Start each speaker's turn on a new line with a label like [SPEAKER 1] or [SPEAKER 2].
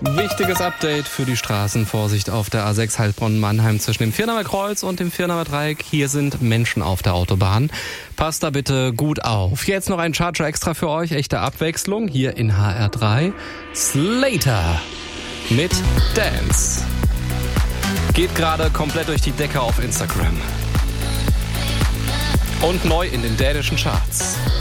[SPEAKER 1] Wichtiges Update für die Straßen. Vorsicht auf der A6 Heilbronn-Mannheim zwischen dem Viernamer Kreuz und dem Viernamer Dreieck. Hier sind Menschen auf der Autobahn. Passt da bitte gut auf. Jetzt noch ein Charger extra für euch. Echte Abwechslung hier in HR3. Slater mit Dance. Geht gerade komplett durch die Decke auf Instagram. Und neu in den dänischen Charts.